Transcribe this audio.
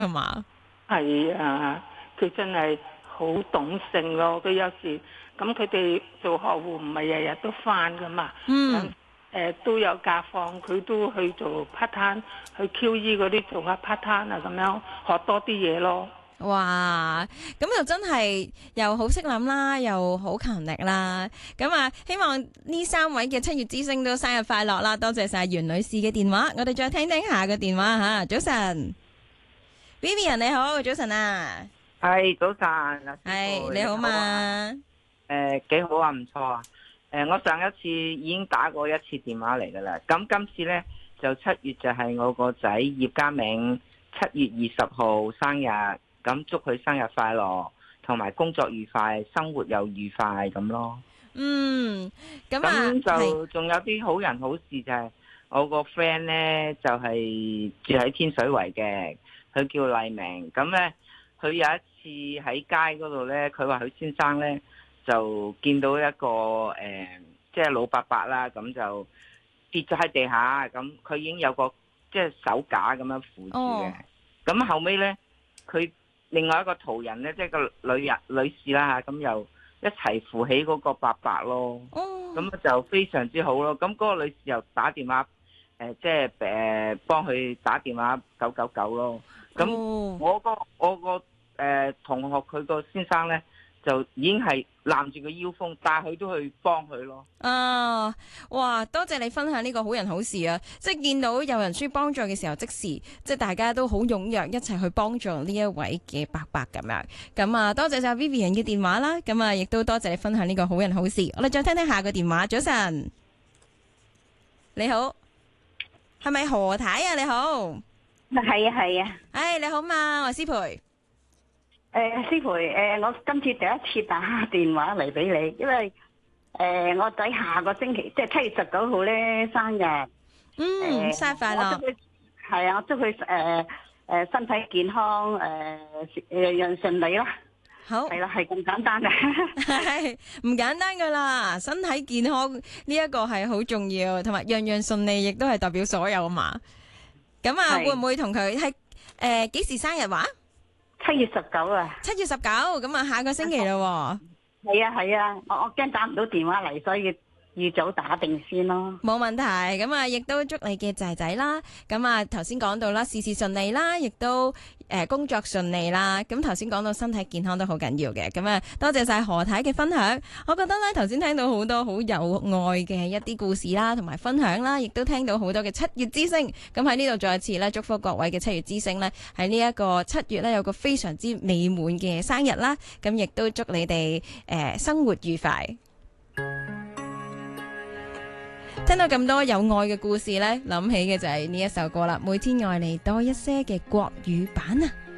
係嘛？ 係啊，佢真係好懂性咯。佢有時咁，佢哋做學戶唔係日日都翻噶嘛， 嗯。 都有假放，佢都去做 part time，去 QE 嗰啲做下 part time 啊，咁樣學多啲嘢咯。 哇，咁又真係又好識諗啦，又好勤力啦。咁啊，希望呢三位嘅七月之星都生日快樂啦！多謝晒袁女士嘅電話，我哋再聽聽下個電話吓。早晨，Vivian 你好，早晨啊， 係早晨， 係你好嘛？ 幾好啊，唔錯啊。我上一次已經打過一次電話嚟噶啦，咁今次呢，就7月就係我個仔葉家銘7月20號生日，咁祝佢生日快樂，同埋工作愉快，生活又愉快咁咯。咁就仲有啲好人好事，就係我個 friend 呢，就係住喺天水圍嘅，佢叫麗明。咁呢，佢有一次喺街嗰度呢，佢話佢先生呢，就見到一個即係老伯伯啦，咁就跌咗喺地下，咁佢已經有個即係手架咁樣扶住嘅。咁後尾呢，佢另外一個途人呢，即係個女士啦，咁又一齊扶起嗰個伯伯咯。咁就非常之好咯。咁嗰個女士又打電話即係幫佢打電話999咯。咁我個同學佢個先生呢，就已經係攬住個腰風，但係佢都去幫佢咯。 哇！多謝你分享呢個好人好事啊！即係見到有人需要幫助嘅時候，即時即係大家都好踴躍一齊去幫助呢一位嘅伯伯咁樣。咁啊，多謝晒 Vivian 嘅電話啦。咁啊，亦都多謝你分享呢個好人好事。我哋再聽聽下個電話。早晨，你好，係咪何太啊？你好， 係啊係啊。 你好嘛，我係思培。 思培，我今次第一次打電話嚟俾你，因為我仔下個星期即係7月19號咧生日， 生日快樂！ 係啊，我祝佢身體健康，樣樣順利啦。 好， 係啦，係咁簡單嘅， 係唔簡單噶啦，身體健康呢一個係好重要，同埋樣樣順利，亦都係代表所有啊嘛。咁啊，會唔會同佢係幾時生日話 ？7月19啊 ！7月19，咁啊，下個星期咯。 係啊係啊，我驚打唔到電話嚟，所以預早打定先咯。 冇問題，咁啊，亦都祝你嘅仔仔啦。咁啊，頭先講到啦，事事順利啦，亦都工作順利啦。咁頭先講到身體健康都好緊要嘅。咁啊，多謝晒何太嘅分享。我覺得咧，頭先聽到好多好有愛嘅一啲故事啦，同埋分享啦，亦都聽到好多嘅七月之星。咁喺呢度再一次咧，祝福各位嘅七月之星咧，喺呢一個7月咧有個非常之美滿嘅生日啦。咁亦都祝你哋生活愉快。聽到咁多有愛嘅故事呢，諗起嘅就係呢一首歌啦，每天愛你多一些嘅國語版啊！